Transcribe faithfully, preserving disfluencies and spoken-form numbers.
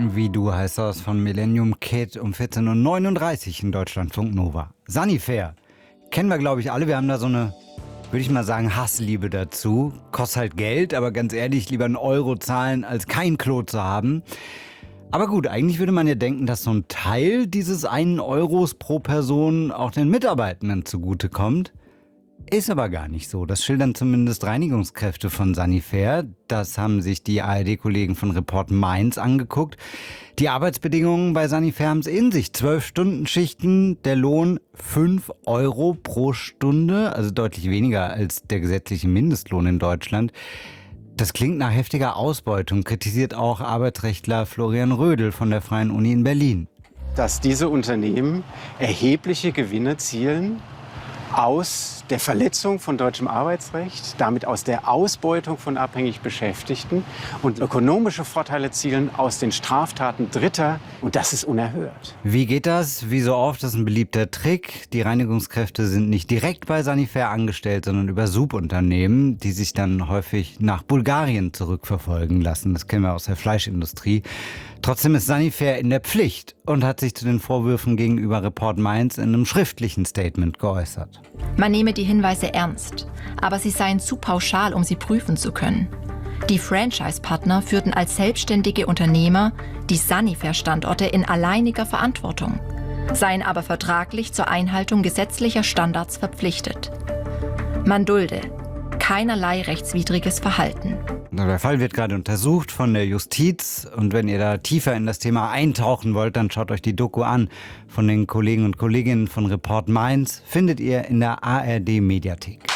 Wie du heißt das von Millennium Kid um vierzehn Uhr neununddreißig in Deutschlandfunk Nova. Sanifair. Kennen wir, glaube ich, alle. Wir haben da so eine, würde ich mal sagen, Hassliebe dazu. Kostet halt Geld, aber ganz ehrlich, lieber einen Euro zahlen, als kein Klo zu haben. Aber gut, eigentlich würde man ja denken, dass so ein Teil dieses einen Euros pro Person auch den Mitarbeitenden zugutekommt. Ist aber gar nicht so. Das schildern zumindest Reinigungskräfte von Sanifair. Das haben sich die A R D-Kollegen von Report Mainz angeguckt. Die Arbeitsbedingungen bei Sanifair haben es in sich. Zwölf Stunden Schichten, der Lohn fünf Euro pro Stunde, also deutlich weniger als der gesetzliche Mindestlohn in Deutschland. Das klingt nach heftiger Ausbeutung, kritisiert auch Arbeitsrechtler Florian Rödel von der Freien Uni in Berlin. Dass diese Unternehmen erhebliche Gewinne zielen aus der Verletzung von deutschem Arbeitsrecht, damit aus der Ausbeutung von abhängig Beschäftigten und ökonomische Vorteile zielen aus den Straftaten Dritter. Und das ist unerhört. Wie geht das? Wie so oft, das ist ein beliebter Trick. Die Reinigungskräfte sind nicht direkt bei Sanifair angestellt, sondern über Subunternehmen, die sich dann häufig nach Bulgarien zurückverfolgen lassen. Das kennen wir aus der Fleischindustrie. Trotzdem ist Sanifair in der Pflicht und hat sich zu den Vorwürfen gegenüber Report Mainz in einem schriftlichen Statement geäußert. Man nehme die Hinweise ernst, aber sie seien zu pauschal, um sie prüfen zu können. Die Franchise-Partner führten als selbstständige Unternehmer die Sanifair-Standorte in alleiniger Verantwortung, seien aber vertraglich zur Einhaltung gesetzlicher Standards verpflichtet. Man dulde keinerlei rechtswidriges Verhalten. Der Fall wird gerade untersucht von der Justiz und wenn ihr da tiefer in das Thema eintauchen wollt, dann schaut euch die Doku an von den Kollegen und Kolleginnen von Report Mainz, findet ihr in der A R D Mediathek.